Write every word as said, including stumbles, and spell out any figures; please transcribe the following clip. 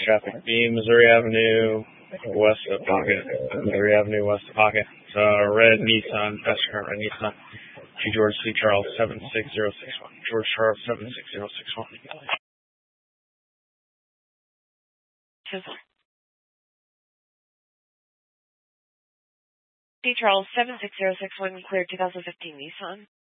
traffic. B, Missouri Avenue, west of Pocket. Missouri Avenue, west of Pocket. Uh, red Nissan, passenger car, red Nissan. To George C. Charles, seven six zero six one. George Charles, seven six zero six one. C. Charles, seven six zero six one, cleared two thousand fifteen Nissan.